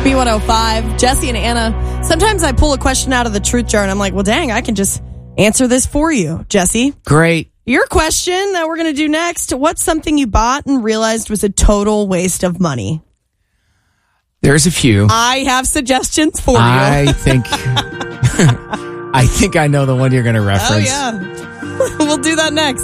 B105, Jesse and Anna. Sometimes I pull a question out of the truth jar and I'm like, well, dang, I can just answer this for you, Jesse. Great. Your question that we're going to do next, what's something you bought and realized was a total waste of money? There's a few. I have suggestions for you. I think I know the one you're going to reference. Oh, yeah. We'll do that next.